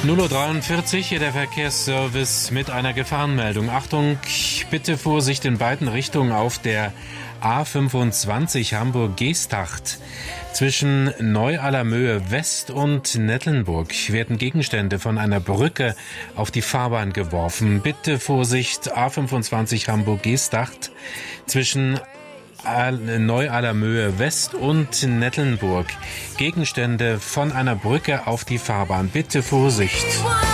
0:43 Uhr, hier der Verkehrsservice mit einer Gefahrenmeldung. Achtung, bitte Vorsicht in beiden Richtungen auf der A25 Hamburg-Geesthacht. Zwischen Neu-Allermöhe West und Nettelnburg werden Gegenstände von einer Brücke auf die Fahrbahn geworfen. Bitte Vorsicht, A25 Hamburg-Geesthacht zwischen Neu-Allermöhe West und Nettelnburg. Gegenstände von einer Brücke auf die Fahrbahn. Bitte Vorsicht.